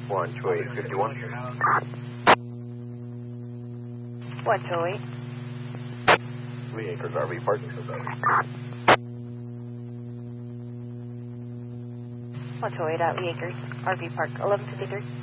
12851. 128. Lee Acres RV Park. 128 at Lee Acres RV Park, 1153.